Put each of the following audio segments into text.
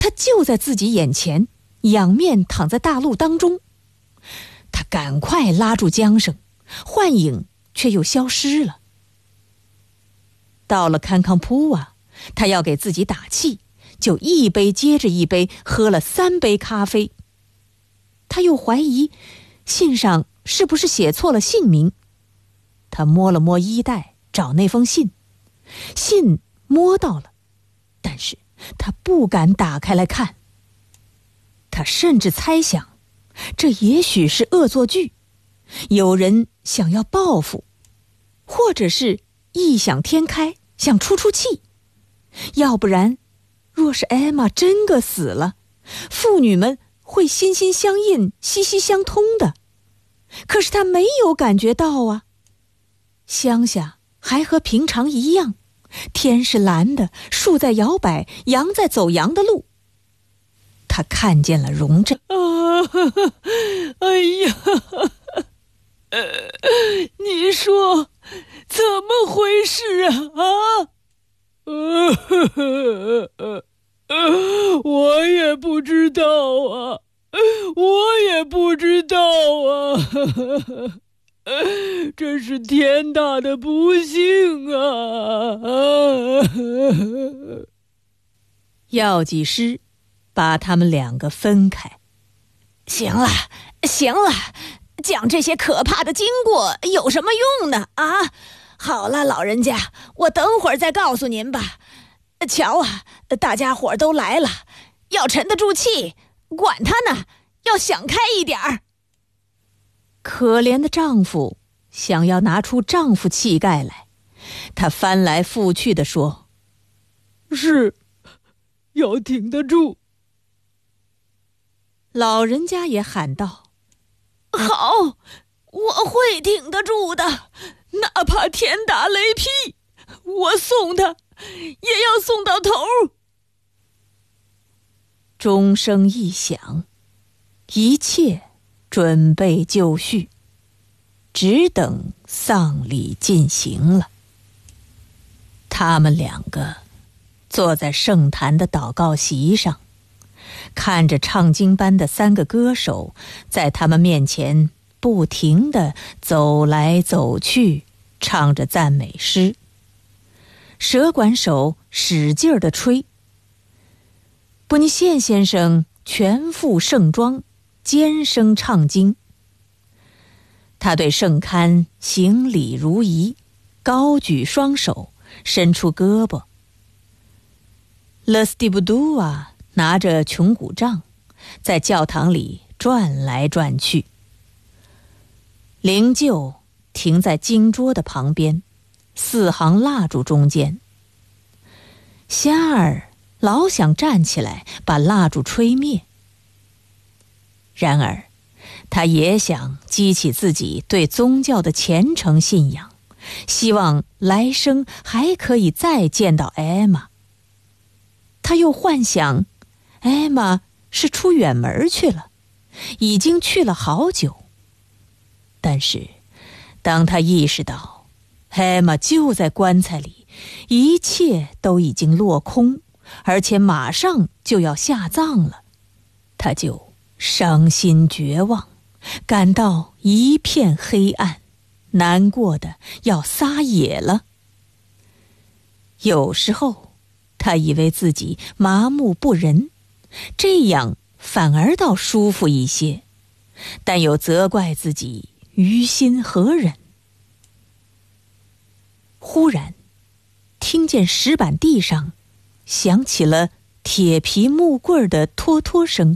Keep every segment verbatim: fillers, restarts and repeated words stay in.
他就在自己眼前，仰面躺在大路当中。他赶快拉住缰绳，幻影却又消失了。到了康康铺啊，他要给自己打气，就一杯接着一杯喝了三杯咖啡。他又怀疑信上是不是写错了姓名。他摸了摸衣袋找那封信，信摸到了，但是他不敢打开来看。他甚至猜想，这也许是恶作剧，有人想要报复，或者是异想天开，想出出气。要不然，若是艾玛真个死了，父女们会心心相印，息息相通的。可是他没有感觉到啊。乡下还和平常一样，天是蓝的，树在摇摆，羊在走羊的路。他看见了荣振。 啊，哎呀，呃，你说怎么回事啊？啊，呃，我也不知道啊，我也不知道啊，这是天大的不幸啊！ 药剂师把他们两个分开。行了，行了，讲这些可怕的经过有什么用呢？啊，好了，老人家，我等会儿再告诉您吧。瞧啊，大家伙都来了，要沉得住气，管他呢，要想开一点儿。可怜的丈夫想要拿出丈夫气概来，他翻来覆去地说： 是，要挺得住。 老人家也喊道： 好，我会挺得住的，哪怕天打雷劈，我送他也要送到头。 钟声一响，一切准备就绪，只等丧礼进行了。他们两个坐在圣坛的祷告席上，看着唱经班的三个歌手在他们面前不停地走来走去，唱着赞美诗。蛇管手使劲地吹。布尼宪先生全副盛装，尖声唱经。他对圣龛行礼如仪，高举双手，伸出胳膊。勒斯蒂布杜啊拿着穷鼓杖，在教堂里转来转去。灵柩停在经桌的旁边，四行蜡烛中间。夏尔老想站起来把蜡烛吹灭，然而他也想激起自己对宗教的虔诚信仰，希望来生还可以再见到艾玛。他又幻想艾玛是出远门去了，已经去了好久。但是当他意识到艾玛就在棺材里，一切都已经落空，而且马上就要下葬了，他就伤心绝望，感到一片黑暗，难过的要撒野了。有时候他以为自己麻木不仁，这样反而倒舒服一些，但又责怪自己于心何忍。忽然听见石板地上响起了铁皮木棍的拖拖声，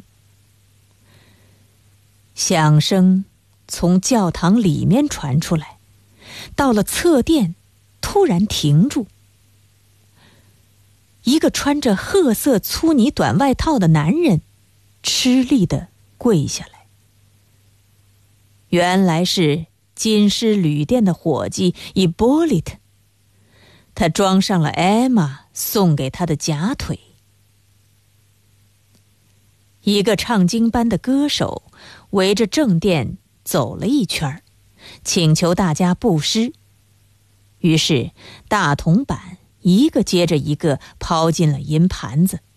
响声从教堂里面传出来，到了侧殿突然停住。一个穿着褐色粗呢短外套的男人吃力地跪下来。原来是金狮旅店的伙计伊波利特，他装上了艾玛送给他的假腿。一个唱经班的歌手围着正殿走了一圈，请求大家布施。于是大铜板一个接着一个抛进了银盘子。